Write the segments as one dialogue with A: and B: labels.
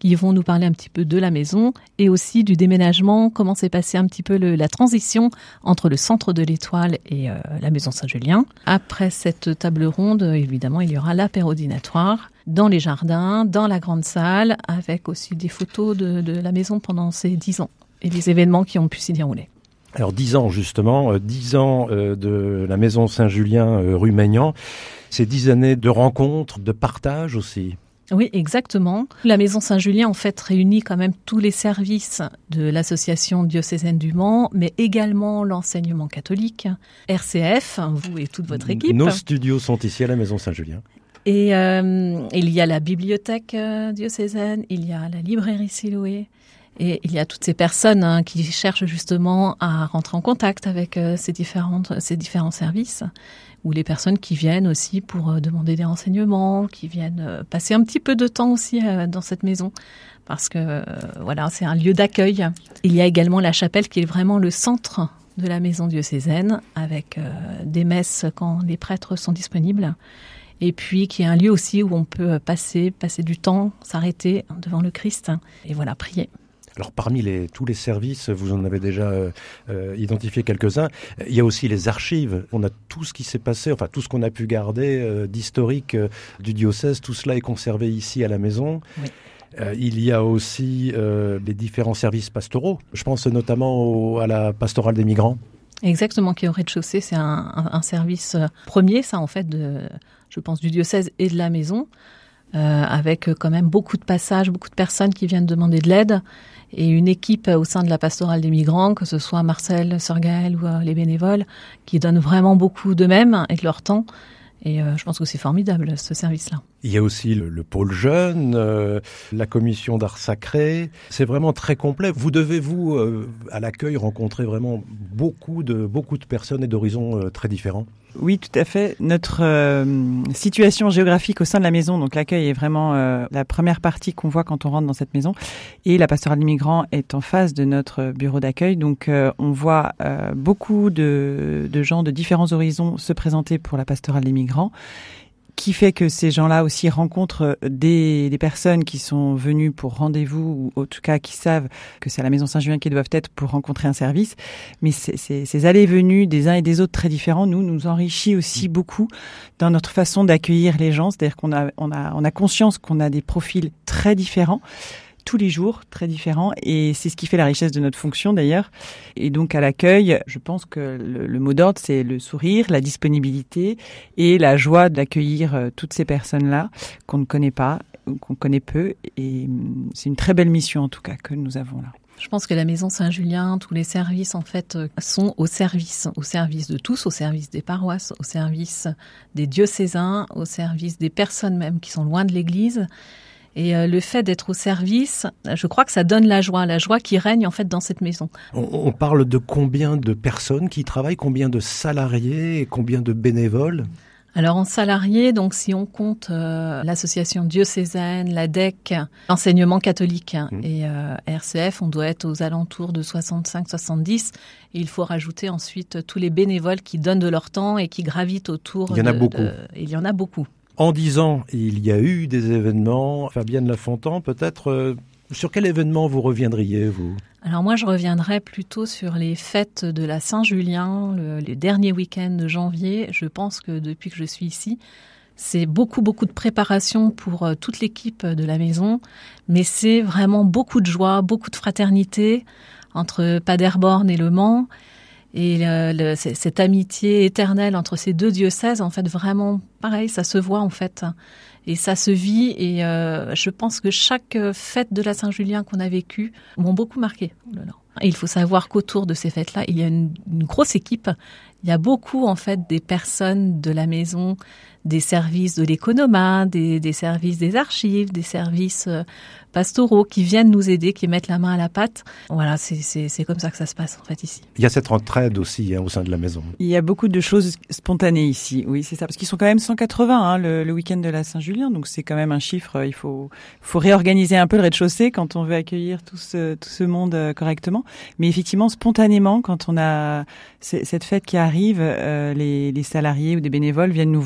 A: qui vont nous parler un petit peu de la maison et aussi du déménagement, comment s'est passé un petit peu la transition entre le centre de l'Étoile et la maison Saint-Julien. Après cette table ronde, évidemment, il y aura l'apéro dînatoire dans les jardins, dans la grande salle, avec aussi des photos de la maison pendant ces 10 ans et les événements qui ont pu s'y dérouler.
B: Alors 10 ans justement, 10 ans de la maison Saint-Julien rue Maignan, c'est 10 années de rencontres, de partage aussi.
A: Oui, exactement. La Maison Saint-Julien, en fait, réunit quand même tous les services de l'association diocésaine du Mans, mais également l'enseignement catholique, RCF, vous et toute votre équipe.
B: Nos studios sont ici à la Maison Saint-Julien.
A: Et il y a la bibliothèque diocésaine, il y a la librairie Siloé, et il y a toutes ces personnes qui cherchent justement à rentrer en contact avec ces différents services, ou les personnes qui viennent aussi pour demander des renseignements, qui viennent passer un petit peu de temps aussi dans cette maison, parce que voilà, c'est un lieu d'accueil. Il y a également la chapelle qui est vraiment le centre de la maison diocésaine, avec des messes quand les prêtres sont disponibles, et puis qui est un lieu aussi où on peut passer du temps, s'arrêter devant le Christ, et voilà, prier.
B: Alors parmi tous les services, vous en avez déjà identifié quelques-uns, il y a aussi les archives. On a tout ce qui s'est passé, enfin tout ce qu'on a pu garder d'historique du diocèse, tout cela est conservé ici à la maison. Oui. Il y a aussi les différents services pastoraux. Je pense notamment à la pastorale des migrants.
A: Exactement, qui est au rez-de-chaussée, c'est un service premier, ça en fait, je pense, du diocèse et de la maison, avec quand même beaucoup de passages, beaucoup de personnes qui viennent demander de l'aide, et une équipe au sein de la pastorale des migrants, que ce soit Marcel, Sœur Gaëlle ou les bénévoles, qui donnent vraiment beaucoup d'eux-mêmes et de leur temps. Et je pense que c'est formidable, ce service-là.
B: Il y a aussi le pôle jeune, la commission d'art sacré. C'est vraiment très complet. Vous devez, à l'accueil, rencontrer vraiment beaucoup de personnes et d'horizons très différents.
C: Oui, tout à fait. Notre situation géographique au sein de la maison, donc l'accueil est vraiment la première partie qu'on voit quand on rentre dans cette maison. Et la pastorale des migrants est en face de notre bureau d'accueil. Donc on voit beaucoup de gens de différents horizons se présenter pour la pastorale des migrants, qui fait que ces gens-là aussi rencontrent des personnes qui sont venues pour rendez-vous, ou en tout cas qui savent que c'est à la Maison Saint-Julien qu'ils doivent être pour rencontrer un service. Mais ces allées et venues des uns et des autres très différents nous enrichit aussi beaucoup dans notre façon d'accueillir les gens. C'est-à-dire qu'on a conscience qu'on a des profils très différents, tous les jours, très différents, et c'est ce qui fait la richesse de notre fonction d'ailleurs. Et donc à l'accueil, je pense que le mot d'ordre, c'est le sourire, la disponibilité et la joie d'accueillir toutes ces personnes-là qu'on ne connaît pas, qu'on connaît peu, et c'est une très belle mission en tout cas que nous avons là.
A: Je pense que la Maison Saint-Julien, tous les services en fait sont au service de tous, au service des paroisses, au service des diocésains, au service des personnes même qui sont loin de l'Église. Et le fait d'être au service, je crois que ça donne la joie qui règne en fait dans cette maison.
B: On parle de combien de personnes qui travaillent, combien de salariés et combien de bénévoles ?
A: Alors en salariés, donc si on compte l'association diocésaine, la DEC, l'enseignement catholique et RCF, on doit être aux alentours de 65-70. Et il faut rajouter ensuite tous les bénévoles qui donnent de leur temps et qui gravitent autour.
B: Il y en a beaucoup.
A: Il y en a beaucoup.
B: En 10 ans, il y a eu des événements. Fabienne Lafontan, peut-être, sur quel événement vous reviendriez, vous ?
A: Alors moi, je reviendrai plutôt sur les fêtes de la Saint-Julien, les derniers week-ends de janvier. Je pense que depuis que je suis ici, c'est beaucoup de préparation pour toute l'équipe de la maison. Mais c'est vraiment beaucoup de joie, beaucoup de fraternité entre Paderborn et Le Mans. Et cette amitié éternelle entre ces deux diocèses, en fait, vraiment, pareil, ça se voit, en fait. Et ça se vit. Et je pense que chaque fête de la Saint-Julien qu'on a vécue m'ont beaucoup marqué. Et il faut savoir qu'autour de ces fêtes-là, il y a une grosse équipe. Il y a beaucoup, en fait, des personnes de la maison, des services de l'économat, des services des archives, des services pastoraux qui viennent nous aider, qui mettent la main à la pâte. Voilà, c'est comme ça que ça se passe en fait ici.
B: Il y a cette entraide aussi au sein de la maison.
C: Il y a beaucoup de choses spontanées ici, oui c'est ça, parce qu'ils sont quand même 180 le week-end de la Saint-Julien, donc c'est quand même un chiffre, il faut réorganiser un peu le rez-de-chaussée quand on veut accueillir tout ce monde correctement. Mais effectivement, spontanément, quand on a cette fête qui arrive, les salariés ou des bénévoles viennent nous voir en disant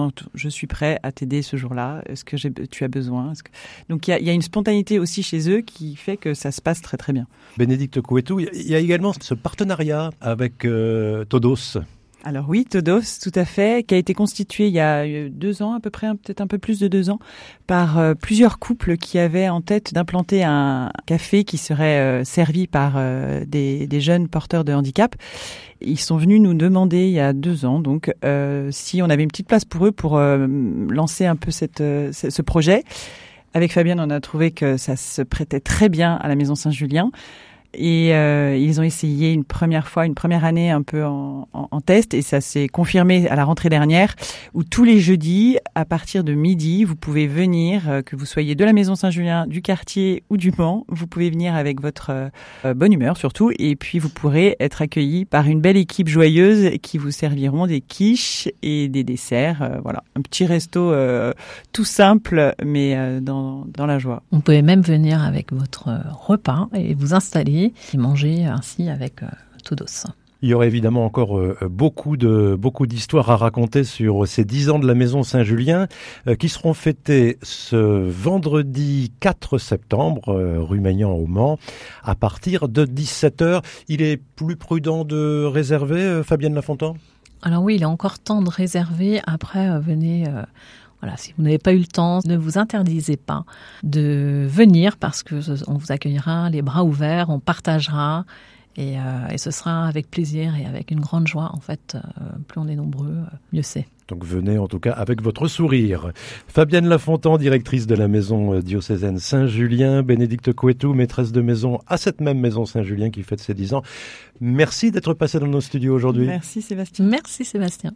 C: disant je suis prêt à t'aider ce jour-là. Est-ce que tu as besoin? Donc il y a une spontanéité aussi chez eux qui fait que ça se passe très très bien.
B: Bénédicte Couetou, il y a également ce partenariat avec Todos.
C: Alors oui, Todos, tout à fait, qui a été constitué il y a 2 ans à peu près, peut-être un peu plus de 2 ans, par plusieurs couples qui avaient en tête d'implanter un café qui serait servi par des jeunes porteurs de handicap. Ils sont venus nous demander il y a 2 ans, donc si on avait une petite place pour eux pour lancer un peu ce projet. Avec Fabienne, on a trouvé que ça se prêtait très bien à la Maison Saint-Julien. Et ils ont essayé une première année un peu en test, et ça s'est confirmé à la rentrée dernière, où tous les jeudis, à partir de midi, vous pouvez venir, que vous soyez de la Maison Saint-Julien, du quartier ou du Mans, vous pouvez venir avec votre bonne humeur surtout, et puis vous pourrez être accueillis par une belle équipe joyeuse qui vous serviront des quiches et des desserts. Voilà, un petit resto tout simple, mais dans la joie.
A: Vous pouvez même venir avec votre repas et vous installer et manger ainsi avec Todos.
B: Il y aurait évidemment encore beaucoup d'histoires à raconter sur ces 10 ans de la Maison Saint-Julien qui seront fêtés ce vendredi 4 septembre, rue Maignan au Mans, à partir de 17h. Il est plus prudent de réserver, Fabienne Lafontant ?
A: Alors oui, il est encore temps de réserver. Après, venez... Voilà, si vous n'avez pas eu le temps, ne vous interdisez pas de venir parce que on vous accueillera les bras ouverts, on partagera et ce sera avec plaisir et avec une grande joie. En fait, plus on est nombreux, mieux c'est.
B: Donc venez en tout cas avec votre sourire. Fabienne Lafontant, directrice de la maison diocésaine Saint-Julien, Bénédicte Couetou, maîtresse de maison à cette même maison Saint-Julien qui fête ses 10 ans. Merci d'être passé dans nos studios aujourd'hui.
C: Merci Sébastien.
A: Merci Sébastien.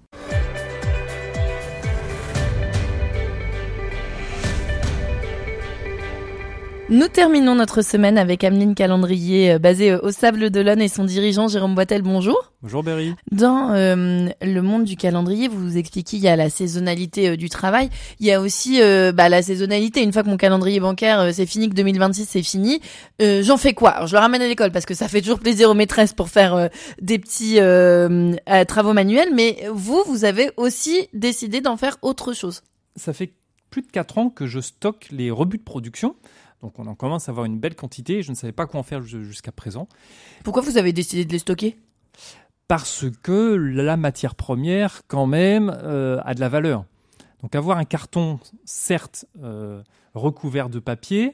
D: Nous terminons notre semaine avec Ameline Calendrier, basée au Sable d'Olonne, et son dirigeant Jérôme Boitel. Bonjour.
E: Bonjour Berry.
D: Dans le monde du calendrier, vous expliquez il y a la saisonnalité du travail. Il y a aussi la saisonnalité. Une fois que mon calendrier bancaire c'est fini, que 2026 c'est fini, j'en fais quoi? Alors, je le ramène à l'école parce que ça fait toujours plaisir aux maîtresses pour faire des petits travaux manuels. Mais vous avez aussi décidé d'en faire autre chose.
E: Ça fait plus de 4 ans que je stocke les rebuts de production. Donc on en commence à avoir une belle quantité et je ne savais pas quoi en faire jusqu'à présent.
D: Pourquoi vous avez décidé de les stocker ?
E: Parce que la matière première, quand même, a de la valeur. Donc avoir un carton, certes, recouvert de papier,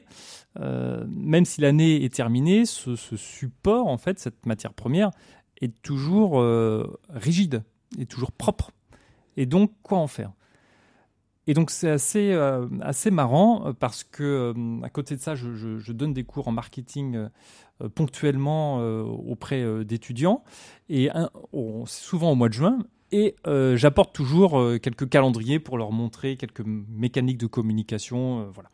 E: même si l'année est terminée, ce support, en fait, cette matière première, est toujours rigide, est toujours propre. Et donc, quoi en faire ? Et donc c'est assez marrant parce que à côté de ça, je donne des cours en marketing ponctuellement auprès d'étudiants, et souvent au mois de juin, et j'apporte toujours quelques calendriers pour leur montrer quelques mécaniques de communication, voilà.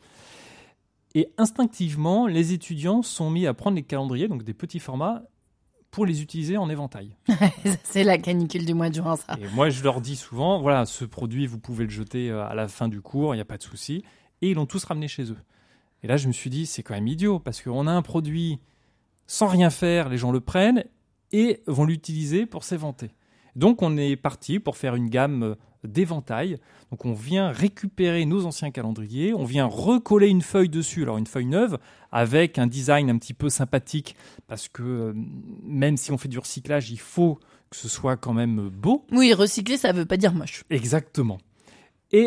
E: Et instinctivement, les étudiants sont mis à prendre les calendriers, donc des petits formats, pour les utiliser en éventail.
D: C'est la canicule du mois de juin, ça.
E: Et moi, je leur dis souvent, voilà, ce produit, vous pouvez le jeter à la fin du cours, il n'y a pas de souci. Et ils l'ont tous ramené chez eux. Et là, je me suis dit, c'est quand même idiot, parce qu'on a un produit sans rien faire, les gens le prennent et vont l'utiliser pour s'éventer. Donc, on est parti pour faire une gamme d'éventail. Donc, on vient récupérer nos anciens calendriers, on vient recoller une feuille dessus, alors une feuille neuve, avec un design un petit peu sympathique, parce que même si on fait du recyclage, il faut que ce soit quand même beau.
D: Oui, recycler, ça ne veut pas dire moche.
E: Exactement. Et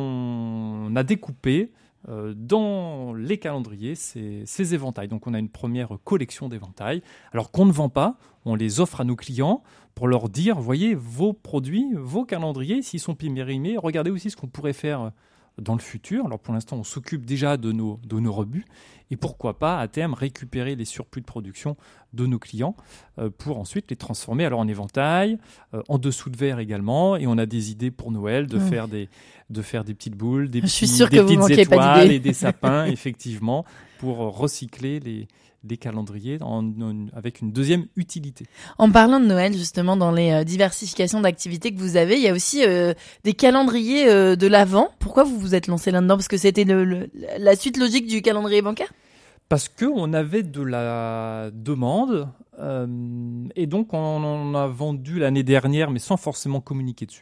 E: on a découpé dans les calendriers ces éventails. Donc on a une première collection d'éventails, alors qu'on ne vend pas, on les offre à nos clients pour leur dire, voyez, vos produits, vos calendriers, s'ils sont périmés, regardez aussi ce qu'on pourrait faire dans le futur. Alors pour l'instant, on s'occupe déjà de nos rebuts, et pourquoi pas à terme récupérer les surplus de production de nos clients pour ensuite les transformer alors en éventail, en dessous de verre également, et on a des idées pour Noël de faire des petites boules, des petites étoiles et des sapins, effectivement, pour recycler les calendriers avec une deuxième utilité.
D: En parlant de Noël, justement, dans les diversifications d'activités que vous avez, il y a aussi des calendriers de l'Avent. Pourquoi vous vous êtes lancé là-dedans ? Parce que c'était la suite logique du calendrier bancaire ?
E: Parce qu'on avait de la demande, et donc on en a vendu l'année dernière, mais sans forcément communiquer dessus.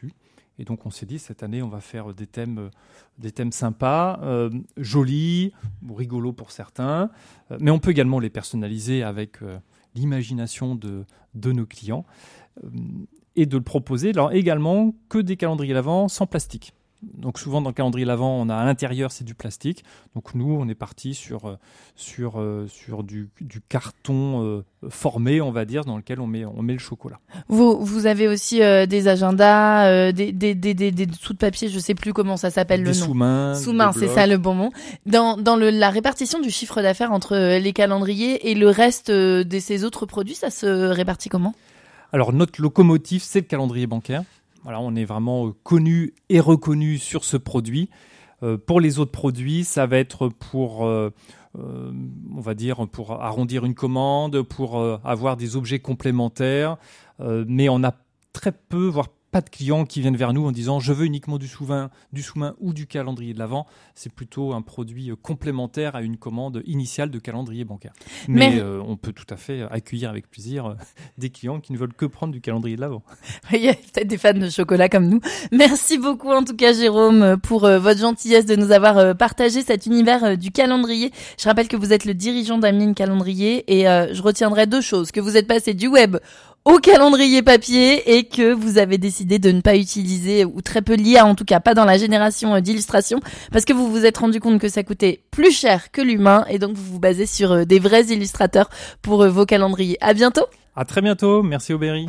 E: Et donc on s'est dit, cette année, on va faire des thèmes sympas, jolis, rigolos pour certains, mais on peut également les personnaliser avec l'imagination de nos clients et de le proposer alors également que des calendriers l'Avent sans plastique. Donc souvent dans le calendrier l'Avent, on a à l'intérieur c'est du plastique. Donc nous on est parti sur du carton formé, on va dire, dans lequel on met le chocolat.
D: Vous avez aussi des agendas, des dessous de papier, je sais plus comment ça s'appelle le nom.
E: Sous-mains,
D: c'est ça le bon mot. Dans la répartition du chiffre d'affaires entre les calendriers et le reste de ces autres produits, ça se répartit comment ?
E: Alors notre locomotive, c'est le calendrier bancaire. Voilà, on est vraiment connu et reconnu sur ce produit. Pour les autres produits, ça va être pour, on va dire, pour arrondir une commande, pour avoir des objets complémentaires. Mais on a très peu, voire pas de clients qui viennent vers nous en disant « je veux uniquement du sous-main ou du calendrier de l'Avent ». C'est plutôt un produit complémentaire à une commande initiale de calendrier bancaire. Mais on peut tout à fait accueillir avec plaisir des clients qui ne veulent que prendre du calendrier de l'Avent.
D: Il y a peut-être des fans de chocolat comme nous. Merci beaucoup en tout cas Jérôme pour votre gentillesse de nous avoir partagé cet univers du calendrier. Je rappelle que vous êtes le dirigeant d'Ameline Calendrier et je retiendrai 2 choses. Que vous êtes passé du web au calendrier papier et que vous avez décidé de ne pas utiliser ou très peu l'IA, en tout cas pas dans la génération d'illustrations, parce que vous vous êtes rendu compte que ça coûtait plus cher que l'humain et donc vous vous basez sur des vrais illustrateurs pour vos calendriers. À bientôt.
E: À très bientôt. Merci Aubéry.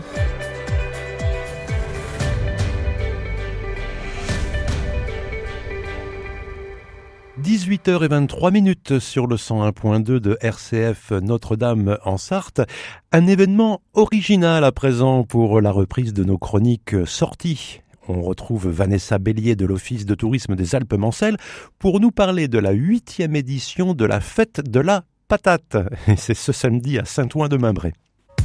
B: – 18h23 sur le 101.2 de RCF Notre-Dame en Sarthe. Un événement original à présent pour la reprise de nos chroniques sorties. On retrouve Vanessa Bélier de l'Office de tourisme des Alpes-Mancelles pour nous parler de la 8e édition de la fête de la patate. Et c'est ce samedi à Saint-Ouen-de-Maimbray.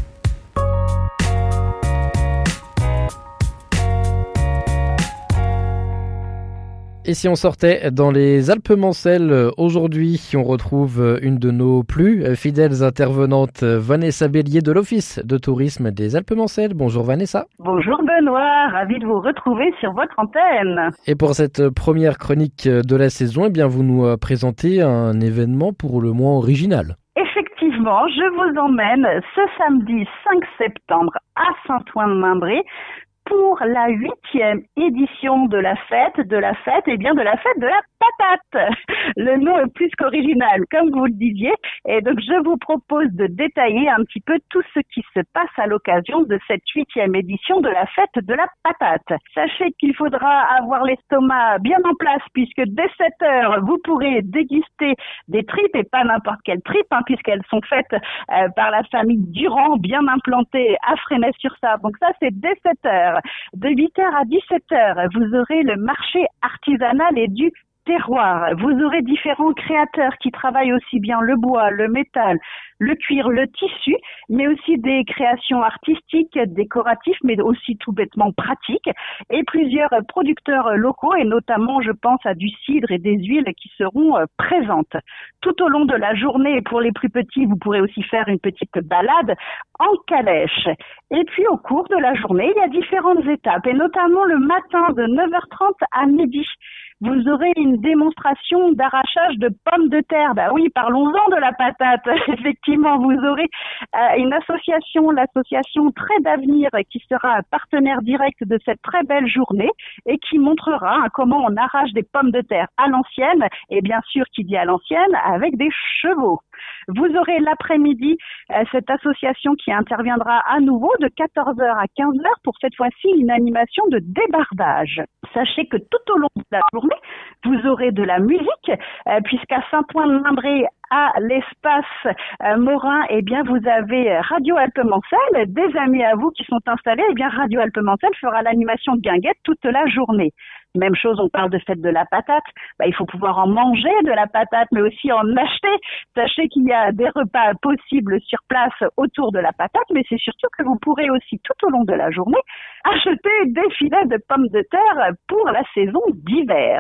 F: Et si on sortait dans les Alpes-Mancelles aujourd'hui, on retrouve une de nos plus fidèles intervenantes, Vanessa Bélier de l'Office de tourisme des Alpes-Mancelles. Bonjour Vanessa.
G: Bonjour Benoît, ravi de vous retrouver sur votre antenne.
F: Et pour cette première chronique de la saison, eh bien vous nous présentez un événement pour le moins original.
G: Effectivement, je vous emmène ce samedi 5 septembre à Saint-Ouen-de-Maimbray pour la 8e édition de la fête, de la fête de la patate. Le nom est plus qu'original, comme vous le disiez. Et donc, je vous propose de détailler un petit peu tout ce qui se passe à l'occasion de cette 8e édition de la fête de la patate. Sachez qu'il faudra avoir l'estomac bien en place puisque dès 7h, vous pourrez déguster des tripes et pas n'importe quelles tripes, puisqu'elles sont faites par la famille Durand, bien implantée à Fresnay-sur-Sarthe. Donc ça, c'est dès 7h. De 8h à 17h, vous aurez le marché artisanal et du terroir. Vous aurez différents créateurs qui travaillent aussi bien le bois, le métal, le cuir, le tissu, mais aussi des créations artistiques, décoratives, mais aussi tout bêtement pratiques, et plusieurs producteurs locaux, et notamment, je pense à du cidre et des huiles qui seront présentes. Tout au long de la journée, pour les plus petits, vous pourrez aussi faire une petite balade en calèche. Et puis, au cours de la journée, il y a différentes étapes, et notamment le matin de 9h30 à midi. Vous aurez une démonstration d'arrachage de pommes de terre. Bah oui, parlons-en de la patate. Effectivement, vous aurez une association, l'association Trait d'Avenir, qui sera partenaire direct de cette très belle journée et qui montrera comment on arrache des pommes de terre à l'ancienne, et bien sûr, qui dit à l'ancienne, avec des chevaux. Vous aurez l'après-midi cette association qui interviendra à nouveau de 14h à 15h pour cette fois-ci une animation de débardage. Sachez que tout au long de la journée, vous aurez de la musique puisqu'à Saint-Ouen-de-Maimbray, à l'espace Morin, eh bien vous avez Radio Alpes-Mancelles, des amis à vous qui sont installés, eh bien Radio Alpes-Mancelles fera l'animation de guinguette toute la journée. Même chose, on parle de fête de la patate, il faut pouvoir en manger de la patate, mais aussi en acheter. Sachez qu'il y a des repas possibles sur place autour de la patate, mais c'est surtout que vous pourrez aussi tout au long de la journée acheter des filets de pommes de terre pour la saison d'hiver.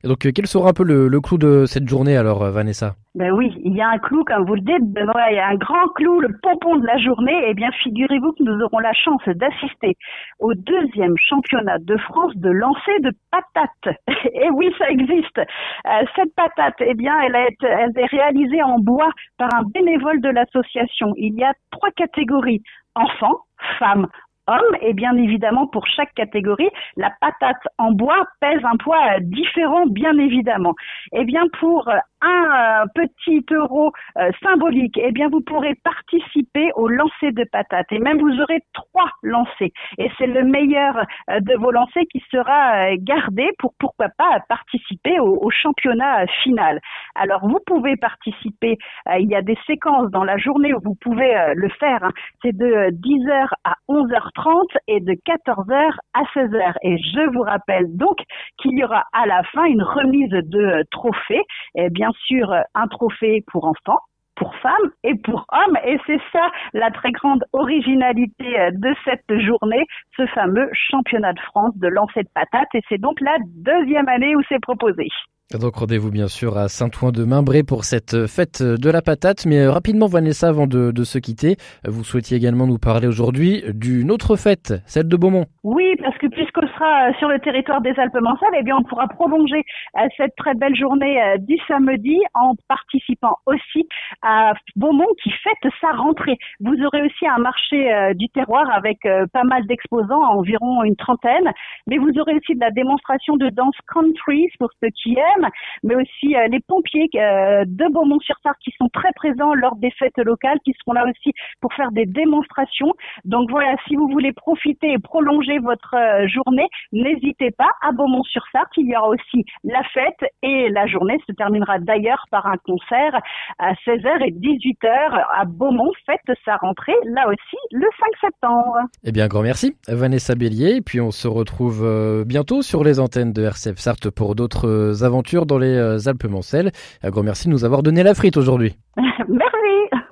F: Et donc, quel sera un peu le clou de cette journée alors, Vanessa?
G: Ben oui, il y a un clou, comme vous le dites, Benoît, il y a un grand clou, le pompon de la journée. Eh bien, figurez-vous que nous aurons la chance d'assister au 2e championnat de France de lancer de patates. Et oui, ça existe. Cette patate, eh bien, elle est réalisée en bois par un bénévole de l'association. Il y a 3 catégories: enfants, femmes, hommes, et bien évidemment pour chaque catégorie, la patate en bois pèse un poids différent, bien évidemment. Eh bien pour un petit euro symbolique, eh bien vous pourrez participer au lancer de patates, et même vous aurez 3 lancers, et c'est le meilleur de vos lancers qui sera gardé pour pourquoi pas participer au championnat final. Alors vous pouvez participer, il y a des séquences dans la journée où vous pouvez le faire, hein. C'est de 10h à 11h30 et de 14h à 16h. Et je vous rappelle donc qu'il y aura à la fin une remise de trophées, et bien sûr un trophée pour enfants, pour femmes et pour hommes. Et c'est ça la très grande originalité de cette journée, ce fameux championnat de France de lancer de patates. Et c'est donc la 2e année où c'est proposé.
F: Donc rendez-vous bien sûr à Saint-Ouen-de-Mimbré pour cette fête de la patate. Mais rapidement, Vanessa, avant de se quitter, vous souhaitiez également nous parler aujourd'hui d'une autre fête, celle de Beaumont.
G: Oui, parce que puisqu'on sera sur le territoire des Alpes-Mancelles, eh bien on pourra prolonger cette très belle journée du samedi en participant aussi à Beaumont qui fête sa rentrée. Vous aurez aussi un marché du terroir avec pas mal d'exposants, environ une 30aine, mais vous aurez aussi de la démonstration de danse country pour ceux qui aiment, mais aussi les pompiers de Beaumont-sur-Sarthe qui sont très présents lors des fêtes locales, qui seront là aussi pour faire des démonstrations. Donc voilà, si vous voulez profiter et prolonger votre journée, n'hésitez pas à Beaumont-sur-Sarthe. Il y aura aussi la fête et la journée se terminera d'ailleurs par un concert à 16h et 18h à Beaumont. Fête sa rentrée, là aussi, le 5 septembre.
F: Eh bien, grand merci, Vanessa Bélier. Et puis, on se retrouve bientôt sur les antennes de RCF Sarthe pour d'autres aventures dans les Alpes-Mancelles. Un grand merci de nous avoir donné la frite aujourd'hui.
G: Merci.